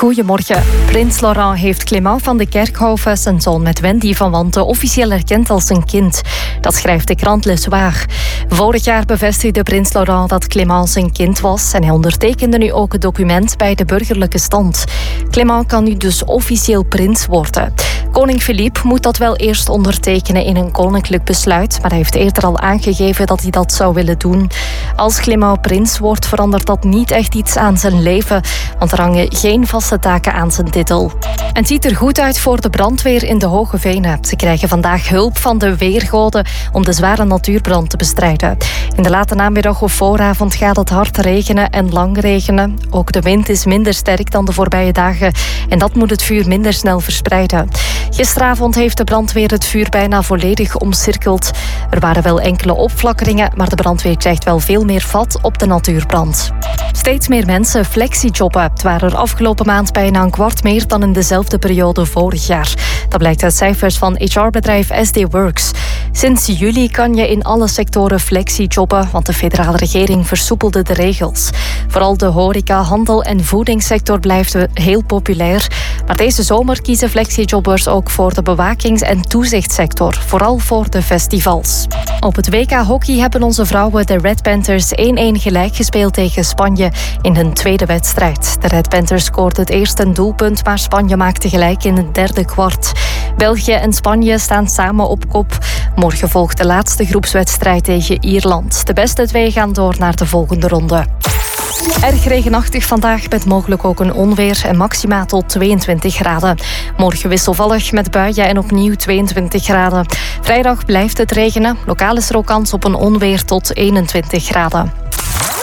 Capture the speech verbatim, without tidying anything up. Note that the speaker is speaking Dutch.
Goedemorgen. Prins Laurent heeft Clément van de Kerkhoven, zijn zoon met Wendy van Wanten, officieel erkend als zijn kind. Dat schrijft de krant Le Soir. Vorig jaar bevestigde prins Laurent dat Clément zijn kind was en hij ondertekende nu ook het document bij de burgerlijke stand. Clément kan nu dus officieel prins worden. Koning Philippe moet dat wel eerst ondertekenen in een koninklijk besluit, maar hij heeft eerder al aangegeven dat hij dat zou willen doen. Als Clément prins wordt, verandert dat niet echt iets aan zijn leven, want er hangen geen vaste taken aan zijn titel. En het ziet er goed uit voor de brandweer in de Hoge Venen. Ze krijgen vandaag hulp van de weergoden om de zware natuurbrand te bestrijden. In de late namiddag of vooravond gaat het hard regenen en lang regenen. Ook de wind is minder sterk dan de voorbije dagen en dat moet het vuur minder snel verspreiden. Gisteravond heeft de brandweer het vuur bijna volledig omcirkeld. Er waren wel enkele opflakkeringen, maar de brandweer krijgt wel veel meer vat op de natuurbrand. Steeds meer mensen flexijobben. Het waren er afgelopen maand bijna een kwart meer dan in dezelfde periode vorig jaar. Dat blijkt uit cijfers van H R-bedrijf S D Works. Sinds juli kan je in alle sectoren flexijobben, want de federale regering versoepelde de regels. Vooral de horeca, handel en voedingssector blijft heel populair. Maar deze zomer kiezen flexijobbers ook voor de bewakings- en toezichtsector, vooral voor de festivals. Op het W K hockey hebben onze vrouwen de Red Panthers één-één gelijk gespeeld tegen Spanje in hun tweede wedstrijd. De Red Panthers scoorden het eerste een doelpunt, maar Spanje maakte gelijk in het derde kwart. België en Spanje staan samen op kop. Morgen volgt de laatste groepswedstrijd tegen Ierland. De beste twee gaan door naar de volgende ronde. Erg regenachtig vandaag met mogelijk ook een onweer en maxima tot tweeëntwintig graden. Morgen wisselvallig met buien en opnieuw tweeëntwintig graden. Vrijdag blijft het regenen. Lokaal is er ook kans op een onweer tot eenentwintig graden.